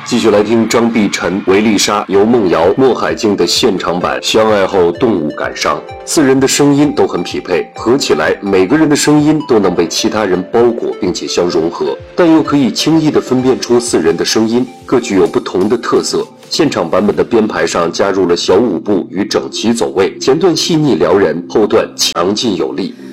继续来听张碧晨、维丽莎、尤梦瑶、莫海静的现场版《相爱后动物感伤》。4人的声音都很匹配，合起来每个人的声音都能被其他人包裹并且相融合，但又可以轻易地分辨出4人的声音，各具有不同的特色。现场版本的编排上加入了小舞步与整齐走位，前段细腻撩人，后段强劲有力。